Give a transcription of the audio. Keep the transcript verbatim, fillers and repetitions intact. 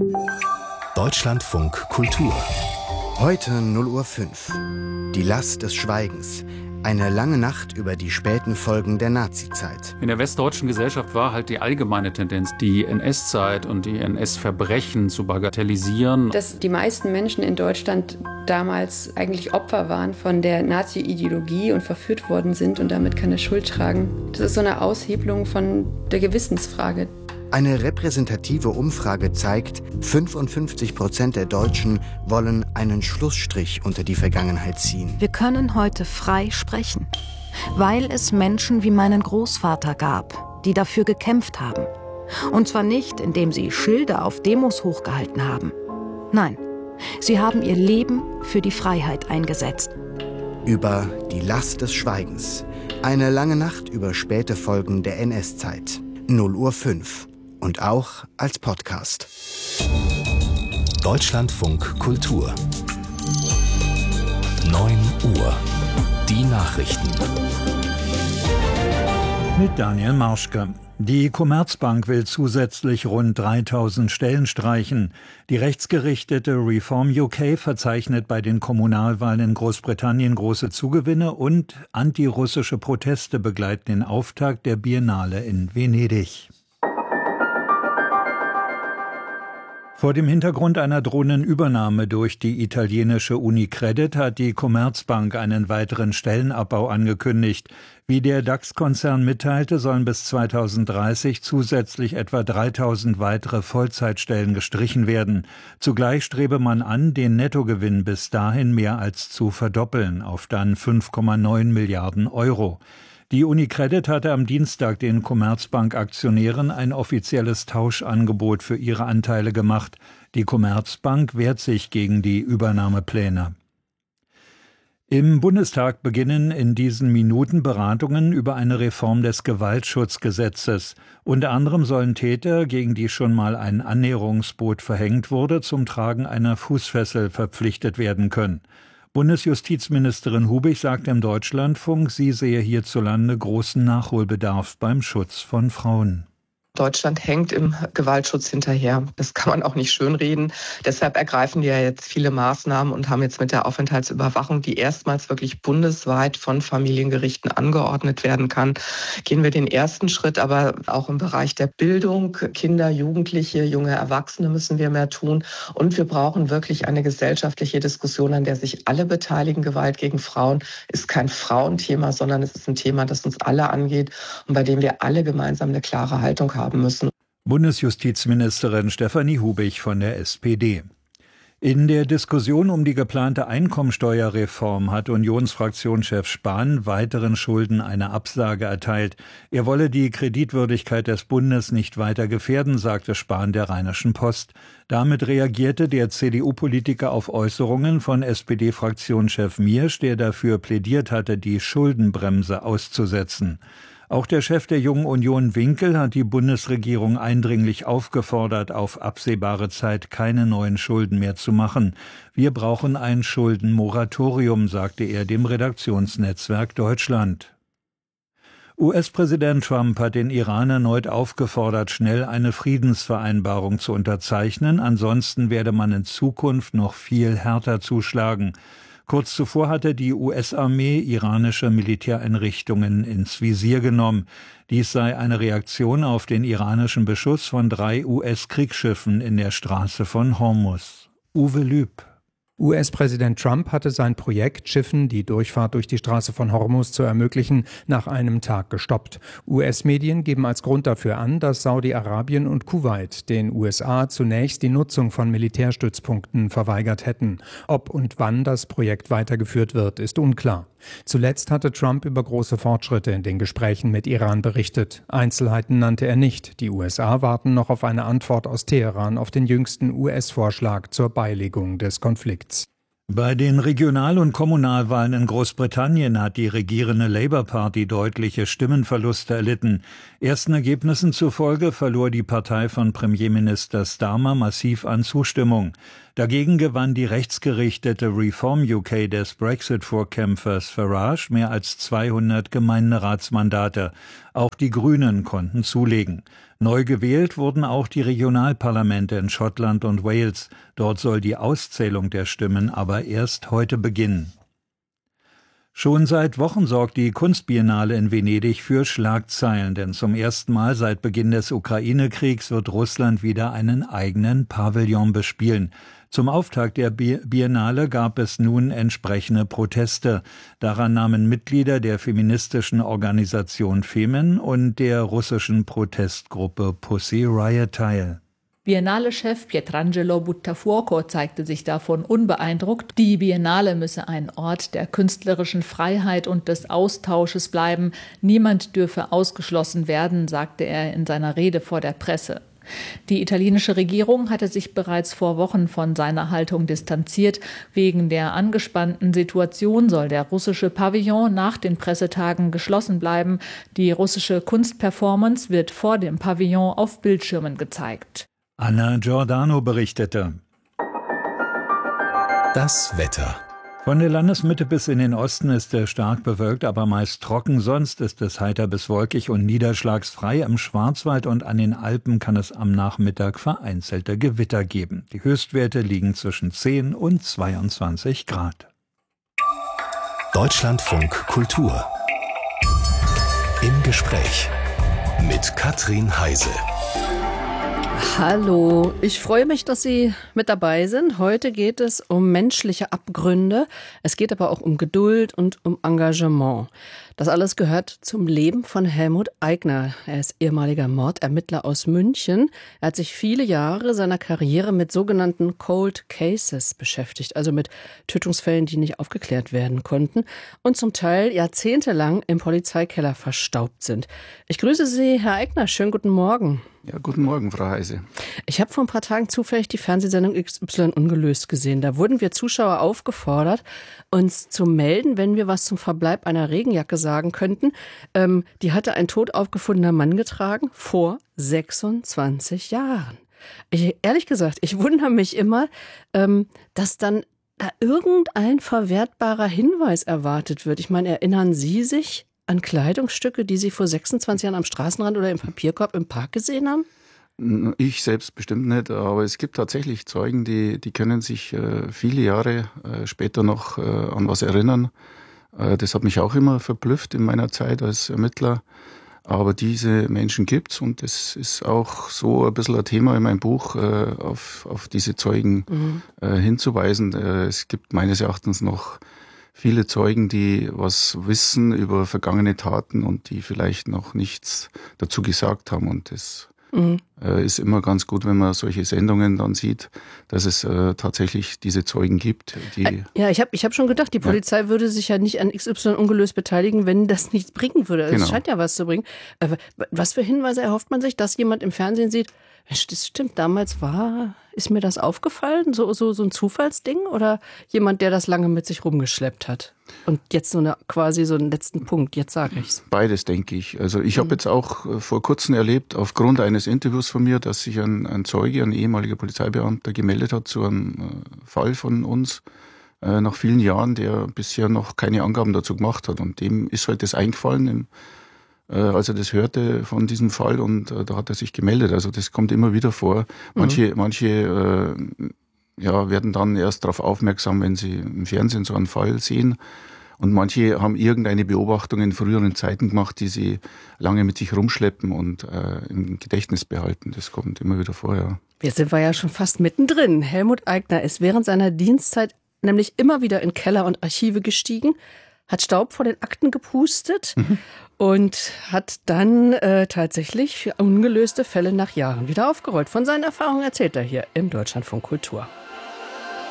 Deutschlandfunk Kultur. Heute null Uhr fünf. Die Last des Schweigens. Eine lange Nacht über die späten Folgen der Nazizeit. In der westdeutschen Gesellschaft war halt die allgemeine Tendenz, die N S-Zeit und die N S-Verbrechen zu bagatellisieren. Dass die meisten Menschen in Deutschland damals eigentlich Opfer waren von der Nazi-Ideologie und verführt worden sind und damit keine Schuld tragen. Das ist so eine Aushebelung von der Gewissensfrage. Eine repräsentative Umfrage zeigt, fünfundfünfzig Prozent der Deutschen wollen einen Schlussstrich unter die Vergangenheit ziehen. Wir können heute frei sprechen, weil es Menschen wie meinen Großvater gab, die dafür gekämpft haben. Und zwar nicht, indem sie Schilder auf Demos hochgehalten haben. Nein, sie haben ihr Leben für die Freiheit eingesetzt. Über die Last des Schweigens. Eine lange Nacht über späte Folgen der N S-Zeit. null Uhr fünf. Und auch als Podcast. Deutschlandfunk Kultur. neun Uhr. Die Nachrichten. Mit Daniel Marschke. Die Commerzbank will zusätzlich rund dreitausend Stellen streichen. Die rechtsgerichtete Reform U K verzeichnet bei den Kommunalwahlen in Großbritannien große Zugewinne und antirussische Proteste begleiten den Auftakt der Biennale in Venedig. Vor dem Hintergrund einer drohenden Übernahme durch die italienische Unicredit hat die Commerzbank einen weiteren Stellenabbau angekündigt. Wie der DAX-Konzern mitteilte, sollen bis zweitausenddreißig zusätzlich etwa dreitausend weitere Vollzeitstellen gestrichen werden. Zugleich strebe man an, den Nettogewinn bis dahin mehr als zu verdoppeln, auf dann fünf Komma neun Milliarden Euro. Die Unicredit hatte am Dienstag den Commerzbank-Aktionären ein offizielles Tauschangebot für ihre Anteile gemacht. Die Commerzbank wehrt sich gegen die Übernahmepläne. Im Bundestag beginnen in diesen Minuten Beratungen über eine Reform des Gewaltschutzgesetzes. Unter anderem sollen Täter, gegen die schon mal ein Annäherungsverbot verhängt wurde, zum Tragen einer Fußfessel verpflichtet werden können. Bundesjustizministerin Hubich sagte im Deutschlandfunk, sie sehe hierzulande großen Nachholbedarf beim Schutz von Frauen. Deutschland hängt im Gewaltschutz hinterher. Das kann man auch nicht schönreden. Deshalb ergreifen die ja jetzt viele Maßnahmen und haben jetzt mit der Aufenthaltsüberwachung, die erstmals wirklich bundesweit von Familiengerichten angeordnet werden kann, gehen wir den ersten Schritt. Aber auch im Bereich der Bildung, Kinder, Jugendliche, junge Erwachsene müssen wir mehr tun. Und wir brauchen wirklich eine gesellschaftliche Diskussion, an der sich alle beteiligen. Gewalt gegen Frauen ist kein Frauenthema, sondern es ist ein Thema, das uns alle angeht und bei dem wir alle gemeinsam eine klare Haltung haben. haben müssen. Bundesjustizministerin Stefanie Hubich von der S P D. In der Diskussion um die geplante Einkommensteuerreform hat Unionsfraktionschef Spahn weiteren Schulden eine Absage erteilt. Er wolle die Kreditwürdigkeit des Bundes nicht weiter gefährden, sagte Spahn der Rheinischen Post. Damit reagierte der C D U-Politiker auf Äußerungen von S P D-Fraktionschef Miersch, der dafür plädiert hatte, die Schuldenbremse auszusetzen. Auch der Chef der Jungen Union Winkel hat die Bundesregierung eindringlich aufgefordert, auf absehbare Zeit keine neuen Schulden mehr zu machen. Wir brauchen ein Schuldenmoratorium, sagte er dem Redaktionsnetzwerk Deutschland. U S-Präsident Trump hat den Iran erneut aufgefordert, schnell eine Friedensvereinbarung zu unterzeichnen, ansonsten werde man in Zukunft noch viel härter zuschlagen. Kurz zuvor hatte die U S-Armee iranische Militäreinrichtungen ins Visier genommen. Dies sei eine Reaktion auf den iranischen Beschuss von drei U S-Kriegsschiffen in der Straße von Hormuz. Uwe Lüb. U S-Präsident Trump hatte sein Projekt, Schiffen die Durchfahrt durch die Straße von Hormuz zu ermöglichen, nach einem Tag gestoppt. U S-Medien geben als Grund dafür an, dass Saudi-Arabien und Kuwait den U S A zunächst die Nutzung von Militärstützpunkten verweigert hätten. Ob und wann das Projekt weitergeführt wird, ist unklar. Zuletzt hatte Trump über große Fortschritte in den Gesprächen mit Iran berichtet. Einzelheiten nannte er nicht. Die U S A warten noch auf eine Antwort aus Teheran auf den jüngsten U S-Vorschlag zur Beilegung des Konflikts. Bei den Regional- und Kommunalwahlen in Großbritannien hat die regierende Labour Party deutliche Stimmenverluste erlitten. Ersten Ergebnissen zufolge verlor die Partei von Premierminister Starmer massiv an Zustimmung. Dagegen gewann die rechtsgerichtete Reform U K des Brexit-Vorkämpfers Farage mehr als zweihundert Gemeinderatsmandate. Auch die Grünen konnten zulegen. Neu gewählt wurden auch die Regionalparlamente in Schottland und Wales. Dort soll die Auszählung der Stimmen aber erst heute beginnen. Schon seit Wochen sorgt die Kunstbiennale in Venedig für Schlagzeilen, denn zum ersten Mal seit Beginn des Ukraine-Kriegs wird Russland wieder einen eigenen Pavillon bespielen. Zum Auftakt der Biennale gab es nun entsprechende Proteste. Daran nahmen Mitglieder der feministischen Organisation Femen und der russischen Protestgruppe Pussy Riot teil. Biennale-Chef Pietrangelo Buttafuoco zeigte sich davon unbeeindruckt. Die Biennale müsse ein Ort der künstlerischen Freiheit und des Austausches bleiben. Niemand dürfe ausgeschlossen werden, sagte er in seiner Rede vor der Presse. Die italienische Regierung hatte sich bereits vor Wochen von seiner Haltung distanziert. Wegen der angespannten Situation soll der russische Pavillon nach den Pressetagen geschlossen bleiben. Die russische Kunstperformance wird vor dem Pavillon auf Bildschirmen gezeigt. Anna Giordano berichtete. Das Wetter. Von der Landesmitte bis in den Osten ist es stark bewölkt, aber meist trocken. Sonst ist es heiter bis wolkig und niederschlagsfrei. Im Schwarzwald und an den Alpen kann es am Nachmittag vereinzelte Gewitter geben. Die Höchstwerte liegen zwischen zehn und zweiundzwanzig Grad. Deutschlandfunk Kultur. Im Gespräch mit Katrin Heise. Hallo, ich freue mich, dass Sie mit dabei sind. Heute geht es um menschliche Abgründe. Es geht aber auch um Geduld und um Engagement. Das alles gehört zum Leben von Helmut Aigner. Er ist ehemaliger Mordermittler aus München. Er hat sich viele Jahre seiner Karriere mit sogenannten Cold Cases beschäftigt, also mit Tötungsfällen, die nicht aufgeklärt werden konnten und zum Teil jahrzehntelang im Polizeikeller verstaubt sind. Ich grüße Sie, Herr Aigner. Schönen guten Morgen. Ja, guten Morgen, Frau Heise. Ich habe vor ein paar Tagen zufällig die Fernsehsendung X Y ungelöst gesehen. Da wurden wir Zuschauer aufgefordert, uns zu melden, wenn wir was zum Verbleib einer Regenjacke sagen könnten. Ähm, die hatte ein tot aufgefundener Mann getragen vor sechsundzwanzig Jahren. Ich, ehrlich gesagt, ich wundere mich immer, ähm, dass dann da irgendein verwertbarer Hinweis erwartet wird. Ich meine, erinnern Sie sich an Kleidungsstücke, die Sie vor sechsundzwanzig Jahren am Straßenrand oder im Papierkorb im Park gesehen haben? Ich selbst bestimmt nicht, aber es gibt tatsächlich Zeugen, die, die können sich äh, viele Jahre äh, später noch äh, an was erinnern. Äh, das hat mich auch immer verblüfft in meiner Zeit als Ermittler. Aber diese Menschen gibt's und das ist auch so ein bisschen ein Thema in meinem Buch, äh, auf, auf diese Zeugen mhm. äh, hinzuweisen. Äh, es gibt meines Erachtens noch viele Zeugen, die was wissen über vergangene Taten und die vielleicht noch nichts dazu gesagt haben. Und das mhm. äh, ist immer ganz gut, wenn man solche Sendungen dann sieht, dass es äh, tatsächlich diese Zeugen gibt. Die ja, ich habe ich hab schon gedacht, die Polizei ja. würde sich ja nicht an X Y ungelöst beteiligen, wenn das nichts bringen würde. Also genau. Es scheint ja was zu bringen. Aber was für Hinweise erhofft man sich, dass jemand im Fernsehen sieht, das stimmt, damals war, ist mir das aufgefallen, so, so, so ein Zufallsding oder jemand, der das lange mit sich rumgeschleppt hat? Und jetzt so eine, quasi so einen letzten Punkt, jetzt sage ich's. Beides, denke ich. Also ich mhm. habe jetzt auch vor kurzem erlebt, aufgrund eines Interviews von mir, dass sich ein, ein Zeuge, ein ehemaliger Polizeibeamter gemeldet hat zu einem Fall von uns, äh, nach vielen Jahren, der bisher noch keine Angaben dazu gemacht hat. Und dem ist halt das eingefallen, im als er das hörte von diesem Fall und äh, da hat er sich gemeldet. Also das kommt immer wieder vor. Manche, mhm. manche äh, ja, werden dann erst darauf aufmerksam, wenn sie im Fernsehen so einen Fall sehen. Und manche haben irgendeine Beobachtung in früheren Zeiten gemacht, die sie lange mit sich rumschleppen und äh, im Gedächtnis behalten. Das kommt immer wieder vor, ja. Jetzt sind wir ja schon fast mittendrin. Helmut Aigner ist während seiner Dienstzeit nämlich immer wieder in Keller und Archive gestiegen, hat Staub vor den Akten gepustet mhm. und hat dann äh, tatsächlich ungelöste Fälle nach Jahren wieder aufgerollt. Von seinen Erfahrungen erzählt er hier im Deutschlandfunk Kultur.